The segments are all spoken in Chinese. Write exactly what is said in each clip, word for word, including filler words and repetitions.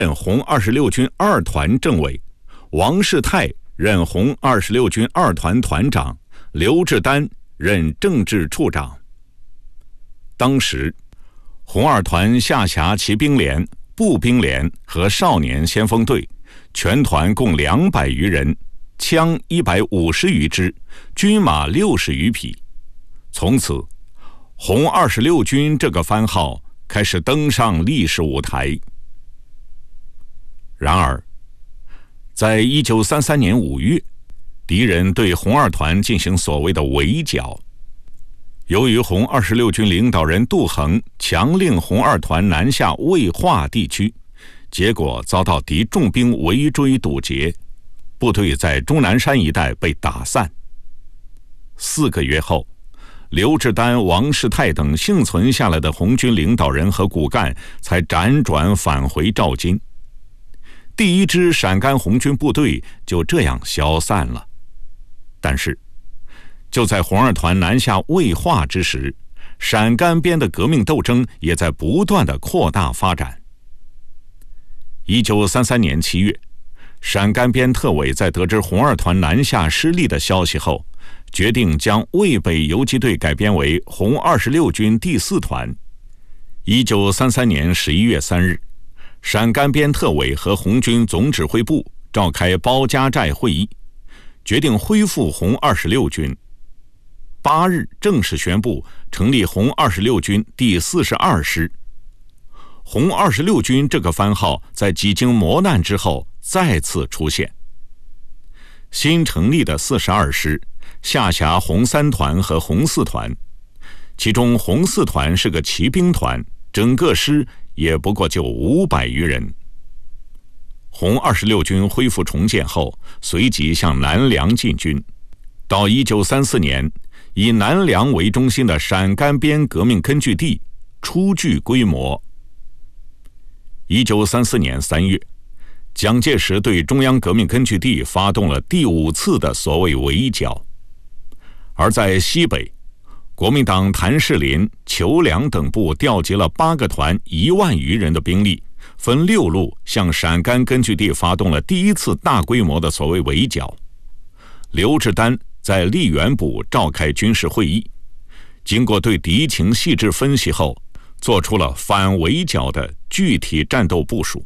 任红二十六军二团政委，王世泰任红二十六军二团团长，刘志丹任政治处长。当时，红二团下辖骑兵连、步兵连和少年先锋队，全团共两百余人，枪一百五十余支，军马六十余匹。从此，红二十六军这个番号开始登上历史舞台。然而，在一九三三年五月，敌人对红二团进行所谓的围剿。由于红二十六军领导人杜衡强令红二团南下渭化地区，结果遭到敌重兵围追堵截，部队在终南山一带被打散。四个月后，刘志丹、王世泰等幸存下来的红军领导人和骨干才辗转返回赵金。第一支陕甘红军部队就这样消散了。但是，就在红二团南下渭化之时，陕甘边的革命斗争也在不断的扩大发展。一九三三年七月，陕甘边特委在得知红二团南下失利的消息后，决定将渭北游击队改编为红二十六军第四团。一九三三年十一月三日，陕甘边特委和红军总指挥部召开包家寨会议，决定恢复红二十六军。八日正式宣布成立红二十六军第四十二师。红二十六军这个番号在几经磨难之后再次出现。新成立的四十二师下辖红三团和红四团，其中红四团是个骑兵团，整个师也不过就五百余人。红二十六军恢复重建后，随即向南梁进军。到一九三四年，以南梁为中心的陕甘边革命根据地初具规模。一九三四年三月，蒋介石对中央革命根据地发动了第五次的所谓围剿。而在西北，国民党谭士林、裘良等部调集了八个团一万余人的兵力，分六路向陕甘根据地发动了第一次大规模的所谓围剿。刘志丹在荔园堡召开军事会议，经过对敌情细致分析后，做出了反围剿的具体战斗部署。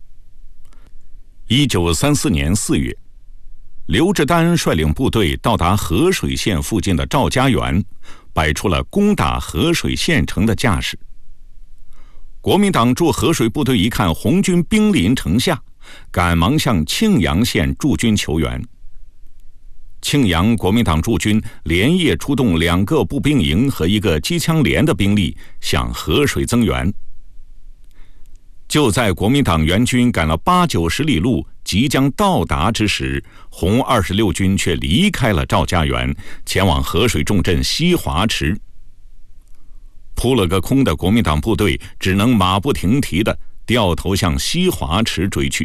一九三四年四月，刘志丹率领部队到达河水县附近的赵家园，摆出了攻打河水县城的架势。国民党驻河水部队一看红军兵临城下，赶忙向庆阳县驻军求援。庆阳国民党驻军连夜出动两个步兵营和一个机枪连的兵力向河水增援。就在国民党援军赶了八九十里路即将到达之时，红二十六军却离开了赵家园，前往河水重镇西华池。扑了个空的国民党部队只能马不停蹄地掉头向西华池追去。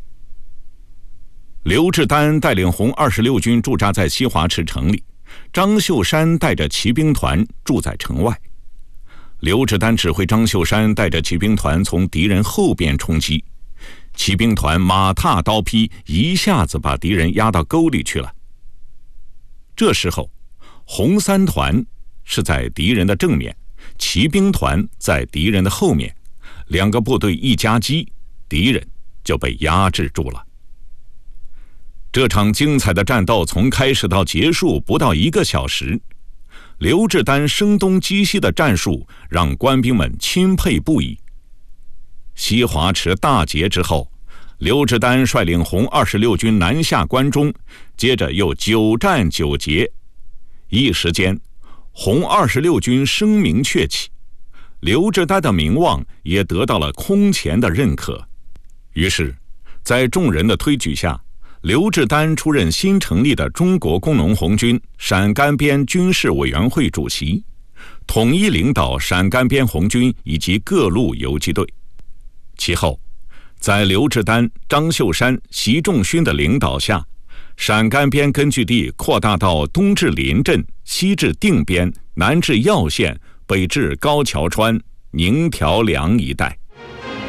刘志丹带领红二十六军驻扎在西华池城里，张秀山带着骑兵团住在城外。刘志丹指挥张秀山带着骑兵团从敌人后边冲击，骑兵团马踏刀劈，一下子把敌人压到沟里去了。这时候，红三团是在敌人的正面，骑兵团在敌人的后面，两个部队一夹击，敌人就被压制住了。这场精彩的战斗从开始到结束不到一个小时，刘志丹声东击西的战术让官兵们钦佩不已。西华池大捷之后，刘志丹率领红二十六军南下关中，接着又九战九捷，一时间红二十六军声名鹊起，刘志丹的名望也得到了空前的认可。于是，在众人的推举下，刘志丹出任新成立的中国工农红军陕甘边军事委员会主席，统一领导陕甘边红军以及各路游击队。其后，在刘志丹、张秀山、习仲勋的领导下，陕甘边根据地扩大到东至临镇，西至定边，南至耀县，北至高桥川、宁条梁一带。